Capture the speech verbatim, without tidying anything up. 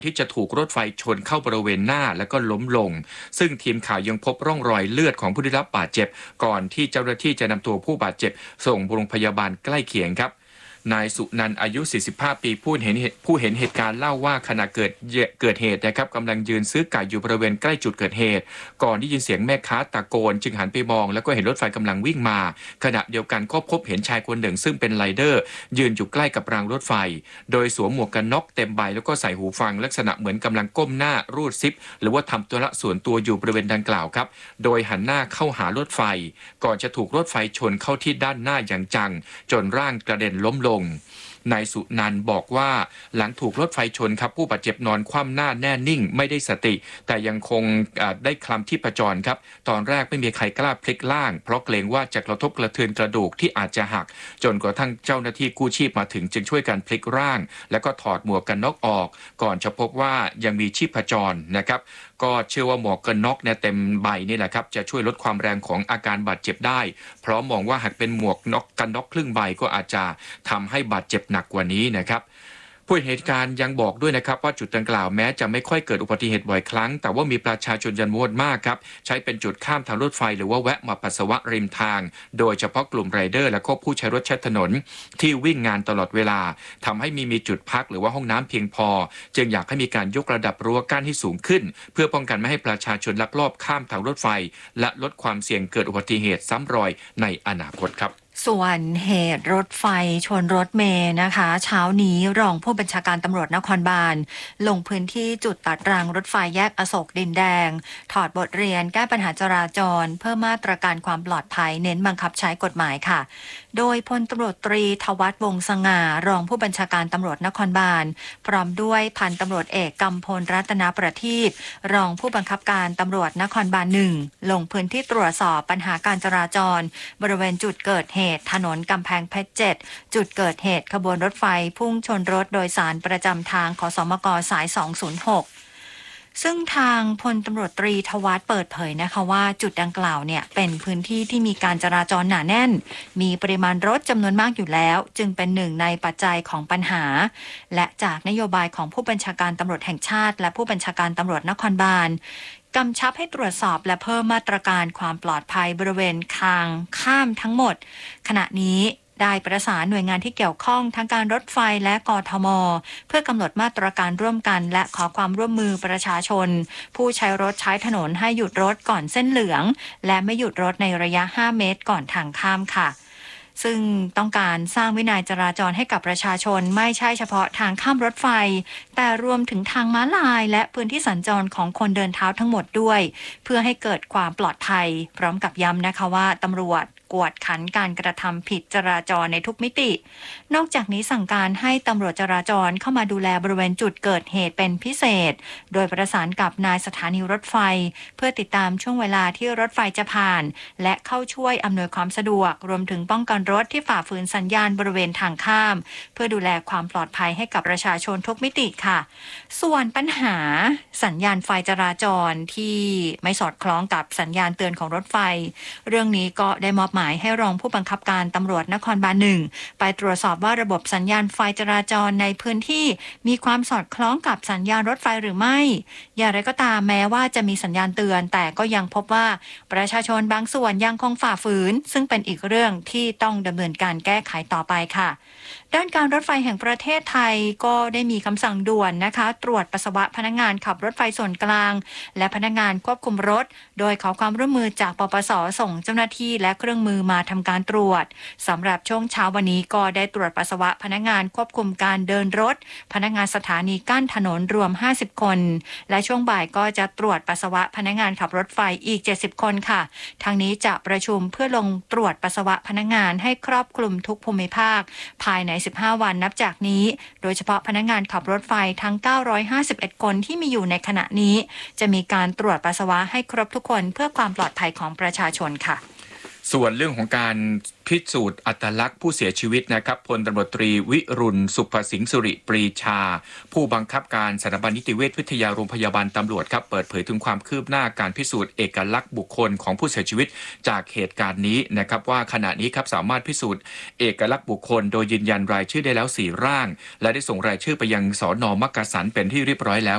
ที่จะถูกรถไฟชนเข้าบริเวณหน้าแล้วก็ล้มลงซึ่งทีมข่าวยังพบร่องรอยเลือดของผู้ได้รับบาดเจ็บก่อนที่เจ้าหน้าที่จะนำตัวผู้บาดเจ็บส่งโรงพยาบาลใกล้เคียงครับนายสุนันท์อายุ สี่สิบห้า ปีผู้เห็นผู้เห็นเหตุการณ์เล่าว่าขณะเกิดเกิดเหตุนะครับกำลังยืนซื้อไก่อยู่บริเวณใกล้จุดเกิดเหตุก่อนได้ยินเสียงแม่ค้าตะโกนจึงหันไปมองแล้วก็เห็นรถไฟกำลังวิ่งมาขณะเดียวกันก็พบเห็นชายคนหนึ่งซึ่งเป็นไรเดอร์ยืนอยู่ใกล้กับรางรถไฟโดยสวมหมวกกันน็อกเต็มใบแล้วก็ใส่หูฟังลักษณะเหมือนกำลังก้มหน้ารูดซิปหรือว่าทำธุระส่วนตัวอยู่บริเวณดังกล่าวครับโดยหันหน้าเข้าหารถไฟก่อนจะถูกรถไฟชนเข้าที่ด้านหน้าอย่างจังจนร่างกระเด็นล้มลงนายสุนันท์บอกว่าหลังถูกรถไฟชนครับผู้บาดเจ็บนอนคว่ำหน้าแน่นิ่งไม่ได้สติแต่ยังคงได้คลำที่ประจรครับตอนแรกไม่มีใครกล้าพลิกล่างเพราะเกรงว่าจะกระทบกระเทือนกระดูกที่อาจจะหักจนกระทั่งเจ้าหน้าที่กู้ชีพมาถึงจึงช่วยกันพลิกร่างแล้วก็ถอดหมวกกันน็อกออกก่อนจะพบว่ายังมีชีพจรนะครับก็เชื่อว่าหมวกกันน็อกเนี่ยเต็มใบนี่แหละครับจะช่วยลดความแรงของอาการบาดเจ็บได้เพราะมองว่าหากเป็นหมวกน็อกกันน็อกครึ่งใบก็อาจจะทำให้บาดเจ็บหนักกว่านี้นะครับผู้เห็นเหตุการณ์ยังบอกด้วยนะครับว่าจุดดังกล่าวแม้จะไม่ค่อยเกิดอุบัติเหตุบ่อยครั้งแต่ว่ามีประชาชนจำนวนมากครับใช้เป็นจุดข้ามทางรถไฟหรือว่าแวะมาปัสสาวะริมทางโดยเฉพาะกลุ่มไรเดอร์และก็ผู้ใช้รถใช้ถนนที่วิ่งงานตลอดเวลาทำให้มีมีจุดพักหรือว่าห้องน้ำเพียงพอจึงอยากให้มีการยกระดับรั้วกั้นให้สูงขึ้นเพื่อป้องกันไม่ให้ประชาชนลักลอบข้ามทางรถไฟและลดความเสี่ยงเกิดอุบัติเหตุซ้ำรอยในอนาคตครับส่วนเหตุรถไฟชนรถเมล์นะคะเช้านี้รองผู้บัญชาการตำรวจนครบาลลงพื้นที่จุดตัดรางรถไฟแยกอโศกดินแดงถอดบทเรียนแก้ปัญหาจราจรเพิ่มมาตรการความปลอดภัยเน้นบังคับใช้กฎหมายค่ะโดยพลตำรวจตรีทวัฒน์วงศ์สง่ารองผู้บัญชาการตำรวจนครบาลพร้อมด้วยพันตำรวจเอกกำพลรัตนประทีปรองผู้บังคับการตำรวจนครบาลหนึ่งลงพื้นที่ตรวจสอบปัญหาการจราจรบริเวณจุดเกิดเหตุถนนกำแพงเพชรเจ็ดจุดเกิดเหตุขบวนรถไฟพุ่งชนรถโดยสารประจำทางขสมกสายสองศูนย์หกซึ่งทางพลตำรวจตรีทวัฒน์เปิดเผยนะคะว่าจุดดังกล่าวเนี่ยเป็นพื้นที่ที่มีการจราจรหนาแน่นมีปริมาณรถจำนวนมากอยู่แล้วจึงเป็นหนึ่งในปัจจัยของปัญหาและจากนโยบายของผู้บัญชาการตำรวจแห่งชาติและผู้บัญชาการตำรวจนครบาลกำชับให้ตรวจสอบและเพิ่มมาตรการความปลอดภัยบริเวณทางข้ามทั้งหมดขณะนี้ได้ประสานหน่วยงานที่เกี่ยวข้องทั้งการรถไฟและกทม.เพื่อกำหนดมาตรการร่วมกันและขอความร่วมมือประชาชนผู้ใช้รถใช้ถนนให้หยุดรถก่อนเส้นเหลืองและไม่หยุดรถในระยะห้าเมตรก่อนทางข้ามค่ะซึ่งต้องการสร้างวินัยจราจรให้กับประชาชนไม่ใช่เฉพาะทางข้ามรถไฟแต่รวมถึงทางม้าลายและพื้นที่สัญจรของคนเดินเท้าทั้งหมดด้วยเพื่อให้เกิดความปลอดภัยพร้อมกับย้ำนะคะว่าตำรวจกวดขันการกระทำผิดจราจรในทุกมิตินอกจากนี้สั่งการให้ตำรวจจราจรเข้ามาดูแลบริเวณจุดเกิดเหตุเป็นพิเศษโดยประสานกับนายสถานีรถไฟเพื่อติดตามช่วงเวลาที่รถไฟจะผ่านและเข้าช่วยอำนวยความสะดวกรวมถึงป้องกันรถที่ฝ่าฝืนสัญญาณบริเวณทางข้ามเพื่อดูแลความปลอดภัยให้กับประชาชนทุกมิติค่ะส่วนปัญหาสัญญาณไฟจราจรที่ไม่สอดคล้องกับสัญญาณเตือนของรถไฟเรื่องนี้ก็ได้มอบหมายให้รองผู้บังคับการตำรวจนครบาลหนึ่งไปตรวจสอบว่าระบบสัญญาณไฟจราจรในพื้นที่มีความสอดคล้องกับสัญญาณรถไฟหรือไม่อย่างไรก็ตามแม้ว่าจะมีสัญญาณเตือนแต่ก็ยังพบว่าประชาชนบางส่วนยังคงฝ่าฝืนซึ่งเป็นอีกเรื่องที่ต้องดำเนินการแก้ไขต่อไปค่ะด้านการรถไฟแห่งประเทศไทยก็ได้มีคำสั่งด่วนนะคะตรวจปัสสาวะพนักงานขับรถไฟส่วนกลางและพนักงานควบคุมรถโดยขอความร่วมมือจากปปส.ส่งเจ้าหน้าที่และเครื่องมือมาทำการตรวจสำหรับช่วงเช้าวันนี้ก็ได้ตรวจปัสสาวะพนักงานควบคุมการเดินรถพนักงานสถานีกั้นถนนรวมห้าสิบคนและช่วงบ่ายก็จะตรวจปัสสาวะพนักงานขับรถไฟอีกเจ็ดสิบคนค่ะทางนี้จะประชุมเพื่อลงตรวจปัสสาวะพนักงานให้ครอบคลุมทุกภูมิภาคภายในสิบห้าวันนับจากนี้โดยเฉพาะพนักงานขับรถไฟทั้งเก้าร้อยห้าสิบเอ็ดคนที่มีอยู่ในขณะนี้จะมีการตรวจปัสสาวะให้ครบทุกคนเพื่อความปลอดภัยของประชาชนค่ะส่วนเรื่องของการพิสูจน์อัตลักษณ์ผู้เสียชีวิตนะครับพลตำรวจตรีวิรุณสุภสิงห์สุริปรีชาผู้บังคับการสถาบันนิติเวชวิทยาโรงพยาบาลตำรวจครับเปิดเผยถึงความคืบหน้าการพิสูจน์เอกลักษณ์บุคคลของผู้เสียชีวิตจากเหตุการณ์นี้นะครับว่าขณะนี้ครับสามารถพิสูจน์เอกลักษณ์บุคคลโดยยืนยันรายชื่อได้แล้วสี่ร่างและได้ส่งรายชื่อไปยังสน.มักกะสันเป็นที่เรียบร้อยแล้ว